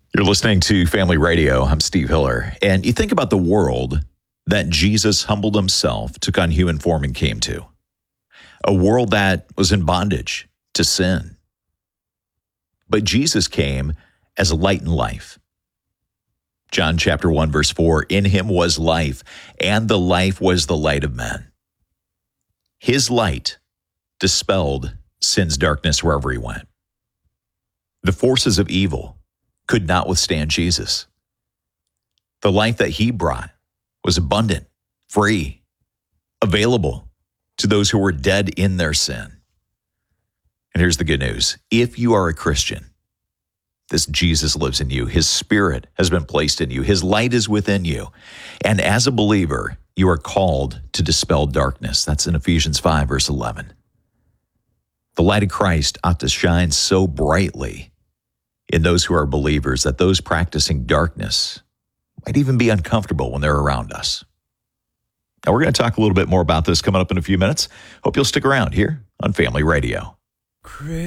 You're listening to Family Radio. I'm Steve Hiller. And you think about the world that Jesus humbled himself, took on human form, and came to. A world that was in bondage to sin. But Jesus came as light and life. John chapter 1, verse 4, in him was life, and the life was the light of men. His light dispelled sin's darkness wherever he went. The forces of evil could not withstand Jesus. The life that he brought was abundant, free, available to those who were dead in their sin. And here's the good news. If you are a Christian, this Jesus lives in you. His Spirit has been placed in you. His light is within you. And as a believer, you are called to dispel darkness. That's in Ephesians 5, verse 11. The light of Christ ought to shine so brightly in those who are believers that those practicing darkness might even be uncomfortable when they're around us. Now, we're going to talk a little bit more about this coming up in a few minutes. Hope you'll stick around here on Family Radio.